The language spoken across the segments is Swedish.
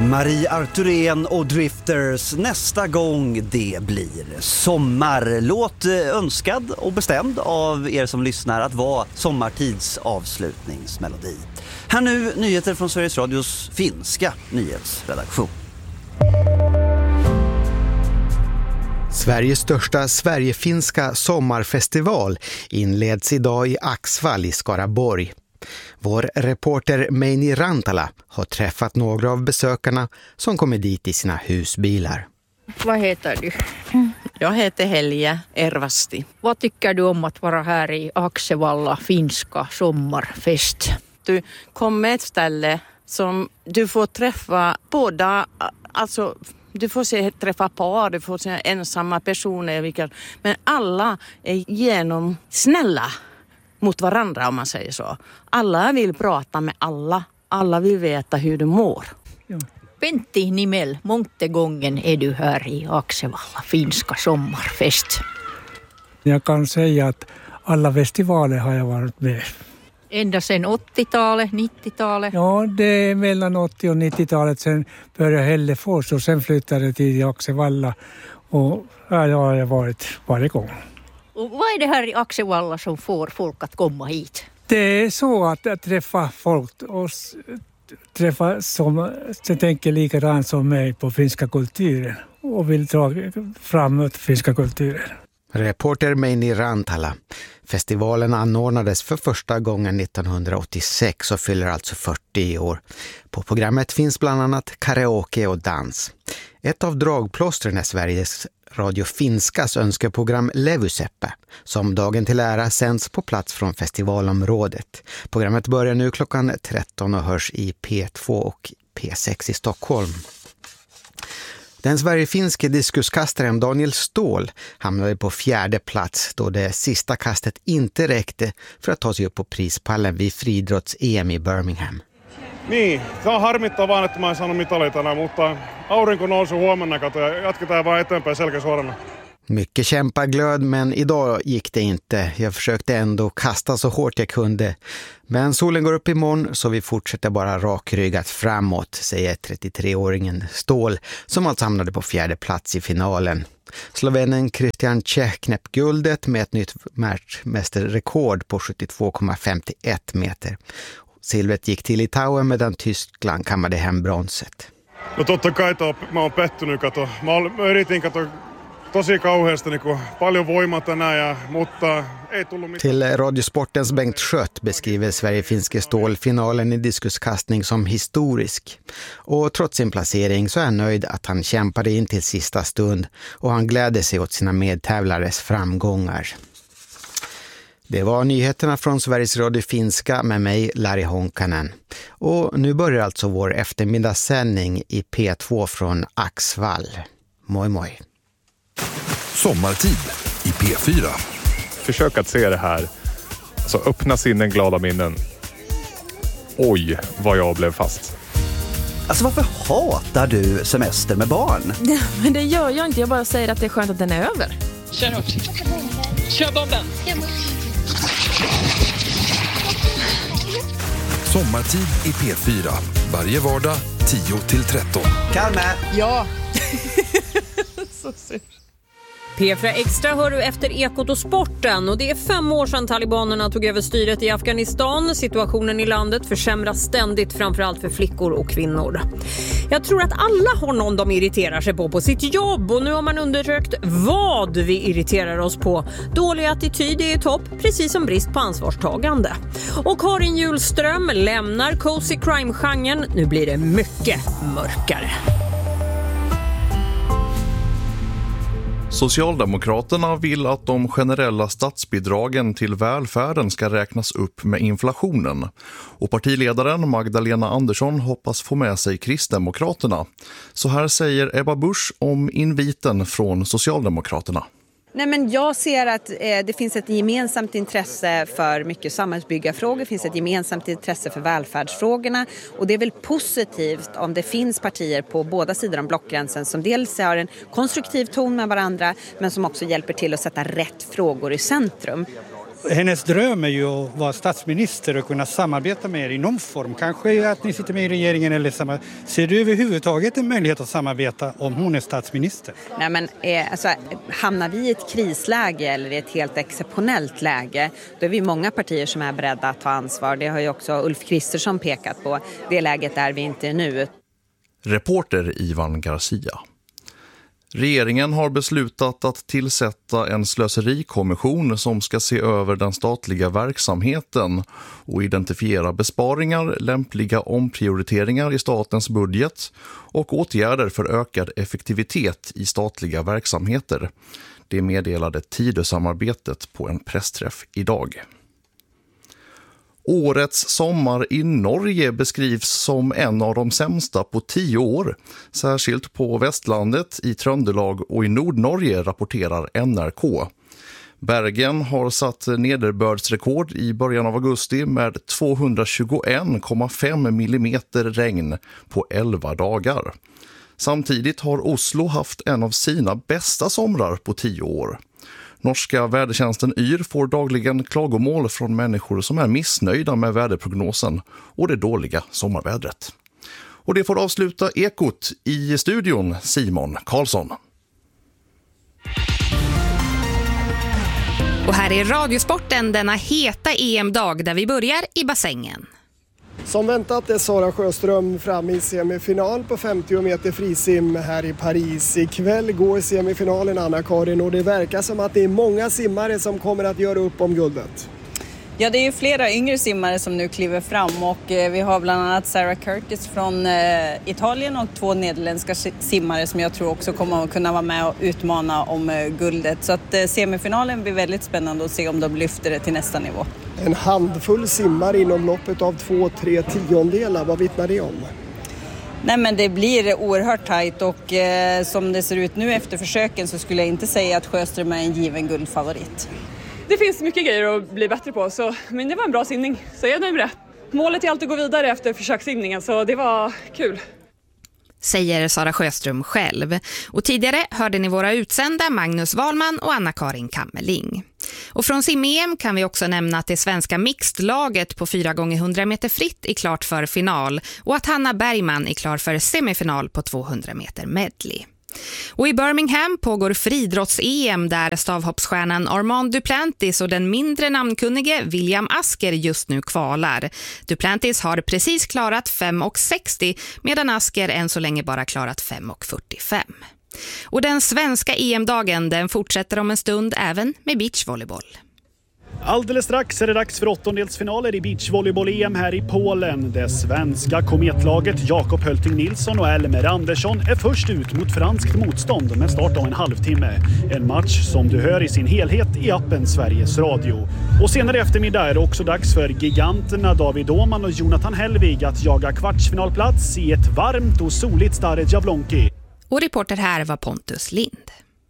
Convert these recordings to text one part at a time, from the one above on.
Marie Arthurén och Drifters, nästa gång det blir sommar. Låt önskad och bestämd av er som lyssnar att vara sommartids avslutningsmelodi. Här nu nyheter från Sveriges Radios finska nyhetsredaktion. Sveriges största Sverigefinska sommarfestival inleds idag i Axvall i Skaraborg. Vår reporter Meini Rantala har träffat några av besökarna som kommer dit i sina husbilar. Vad heter du? Jag heter Helja Ervasti. Vad tycker du om att vara här i Axevalla finska sommarfest? Du kommer ett ställe som du får träffa båda, alltså du får träffa par, du får se ensamma personer, men alla är genomsnälla mot varandra om man säger så. Alla vill prata med alla. Alla vill veta hur du mår. Ja. Pentti Nimel, många gången är du här i Axevalla finska sommarfest. Jag kan säga att alla festivaler har jag varit med. Ända sedan 80-talet, 90-talet? Ja, det är mellan 80- och 90-talet. Sen började Hällefors och sen flyttade till Axevalla. Och här har jag varit varje gång. Och vad är det här i Axevalla som får folk att komma hit? Det är så att träffa folk och träffa som tänker likadant som mig på finska kulturen och vill ta framåt finska kulturen. Reporter Meini Rantala. Festivalen anordnades för första gången 1986 och fyller alltså 40 år. På programmet finns bland annat karaoke och dans. Ett av dragplåstren är Sveriges Radio Finskas önskeprogram Levyseppä, som dagen till ära sänds på plats från festivalområdet. Programmet börjar nu klockan 13 och hörs i P2 och P6 i Stockholm. Den sverigefinske diskuskastaren Daniel Ståhl hamnade på 4:e plats då det sista kastet inte räckte för att ta sig upp på prispallen vid friidrotts-EM i Birmingham. Niin, se on harmittavaa, että mä en saanut mitaleita, mutta aurinko nousu huomenna, kato, ja jatketaan vaan eteenpäin selkä suorana. Mycket kämpaglöd, men idag gick det inte. Jag försökte ändå kasta så hårt jag kunde. Men solen går upp imorgon så vi fortsätter bara rakryggat framåt, säger 33-åringen Ståhl som alltså hamnade på 4:e plats i finalen. Slovenen Christian Čech knäpp guldet med ett nytt världsmästerrekord på 72,51 meter. Silvret gick till Litauen medan Tyskland kammade hem bronset. No totta kai mä oon pettynyt, kato. Mä yritin, kato, tosi kauheasti, niin paljon voimaa tänään, mutta ei tullut mitään. Till Radiosportens Bengt Schött beskriver Sverigefinske Ståhl finalen i diskuskastning som historisk. Och trots sin placering så är han nöjd att han kämpade in till sista stund och han gläder sig åt sina medtävlares framgångar. Det var nyheterna från Sveriges Radio Finska med mig, Larry Honkanen. Och nu börjar alltså vår eftermiddagssändning i P2 från Axvall. Moi moi. Sommartid i P4. Försök att se det här. Alltså öppna sinnen, glada minnen. Oj, vad jag blev fast. Alltså varför hatar du semester med barn? Ja, men det gör jag inte, jag bara säger att det är skönt att den är över. Kör hårt. Kör bomben. Sommartid i P4. Varje vardag 10-13. Kalme! Ja. Så sur. P4 Extra hör du efter Ekot och sporten, och det är 5 år sedan talibanerna tog över styret i Afghanistan. Situationen i landet försämras ständigt, framförallt för flickor och kvinnor. Jag tror att alla har någon de irriterar sig på sitt jobb, och nu har man undersökt vad vi irriterar oss på. Dålig attityd är i topp, precis som brist på ansvarstagande. Och Karin Hjulström lämnar cozy crime-genren, nu blir det mycket mörkare. Socialdemokraterna vill att de generella statsbidragen till välfärden ska räknas upp med inflationen. Och partiledaren Magdalena Andersson hoppas få med sig Kristdemokraterna. Så här säger Ebba Busch om inviten från Socialdemokraterna. Nej, men jag ser att det finns ett gemensamt intresse för mycket samhällsbyggarfrågor, det finns ett gemensamt intresse för välfärdsfrågorna, och det är väl positivt om det finns partier på båda sidor om blockgränsen som dels har en konstruktiv ton med varandra men som också hjälper till att sätta rätt frågor i centrum. Hennes dröm är ju att vara statsminister och kunna samarbeta med er i någon form. Kanske att ni sitter med i regeringen eller samma. Ser du överhuvudtaget en möjlighet att samarbeta om hon är statsminister? Nej, men hamnar vi i ett krisläge eller i ett helt exceptionellt läge, då är vi många partier som är beredda att ta ansvar. Det har ju också Ulf Kristersson pekat på. Det läget är vi inte nu. Reporter Ivan Garcia. Regeringen har beslutat att tillsätta en slöserikommission som ska se över den statliga verksamheten och identifiera besparingar, lämpliga omprioriteringar i statens budget och åtgärder för ökad effektivitet i statliga verksamheter. Det meddelade Tidösamarbetet på en pressträff idag. Årets sommar i Norge beskrivs som en av de sämsta på 10 år. Särskilt på Västlandet, i Trøndelag och i Nordnorge, rapporterar NRK. Bergen har satt nederbördsrekord i början av augusti med 221,5 millimeter regn på 11 dagar. Samtidigt har Oslo haft en av sina bästa somrar på 10 år. Norska vädertjänsten YR får dagligen klagomål från människor som är missnöjda med väderprognosen och det dåliga sommarvädret. Och det får avsluta Ekot. I studion Simon Karlsson. Och här är Radiosporten denna heta EM-dag där vi börjar i bassängen. Som väntat är Sara Sjöström fram i semifinal på 50 meter frisim här i Paris. Ikväll går semifinalen, Anna-Karin, och det verkar som att det är många simmare som kommer att göra upp om guldet. Ja, det är ju flera yngre simmare som nu kliver fram och vi har bland annat Sarah Curtis från Italien och 2 nederländska simmare som jag tror också kommer att kunna vara med och utmana om guldet. Så att semifinalen blir väldigt spännande att se om de lyfter det till nästa nivå. En handfull simmar inom loppet av 2-3 tiondelar, vad vittnar det om? Nej, men det blir oerhört tajt och som det ser ut nu efter försöken så skulle jag inte säga att Sjöström är en given guldfavorit. Det finns mycket grejer att bli bättre på, men det var en bra simning, så jag är nöjd med det. Målet är alltid att gå vidare efter försökssimningen, så det var kul. Säger Sara Sjöström själv. Och tidigare hörde ni våra utsända Magnus Wahlman och Anna-Karin Kammerling. Och från sim-EM kan vi också nämna att det svenska mixed-laget på 4x100 meter fritt är klart för final och att Hanna Bergman är klar för semifinal på 200 meter medley. Och i Birmingham pågår friidrotts-EM där stavhoppsstjärnan Armand Duplantis och den mindre namnkunnige William Asker just nu kvalar. Duplantis har precis klarat 5,60 medan Asker än så länge bara klarat 5,45. Och den svenska EM-dagen den fortsätter om en stund även med beachvolleyboll. Alldeles strax är det dags för åttondelsfinaler i beachvolleyboll-EM här i Polen. Det svenska kometlaget Jakob Hölting Nilsson och Elmer Andersson är först ut mot franskt motstånd med start om en halvtimme. En match som du hör i sin helhet i appen Sveriges Radio. Och senare i eftermiddag är det också dags för giganterna David Åman och Jonathan Hellvig att jaga kvartsfinalplats i ett varmt och soligt Stare Javlonki. Och reporter här var Pontus Lind.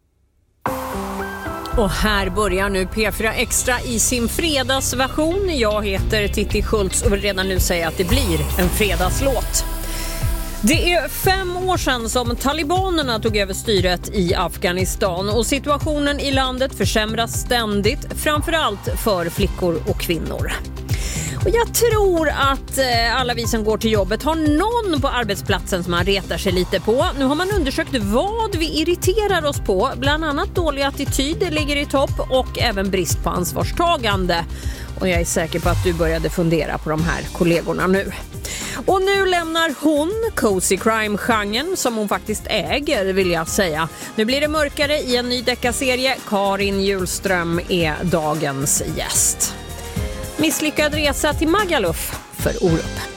Och här börjar nu P4 Extra i sin fredagsversion. Jag heter Titti Schultz och vill redan nu säga att det blir en fredagslåt. Det är 5 år sedan som talibanerna tog över styret i Afghanistan och situationen i landet försämras ständigt, framförallt för flickor och kvinnor. Och jag tror att alla vi som går till jobbet har någon på arbetsplatsen som man retar sig lite på. Nu har man undersökt vad vi irriterar oss på. Bland annat dålig attityd ligger i topp och även brist på ansvarstagande. Och jag är säker på att du började fundera på de här kollegorna nu. Och nu lämnar hon cozy crime-genren som hon faktiskt äger, vill jag säga. Nu blir det mörkare i en ny deckarserie. Karin Hjulström är dagens gäst. Misslyckad resa till Magaluf för Orup.